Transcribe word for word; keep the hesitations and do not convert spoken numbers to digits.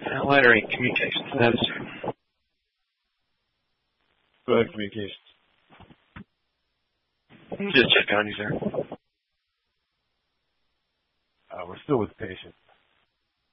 Lettering, communications. That is. Go ahead, communications. Just check on you, sir. Uh, we're still with the patient.